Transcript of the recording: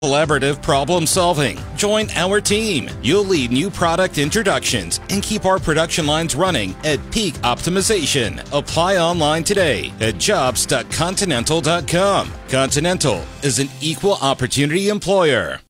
Collaborative problem solving. Join our team. You'll lead new product introductions and keep our production lines running at peak optimization. Apply online today at jobs.continental.com. Continental is an equal opportunity employer.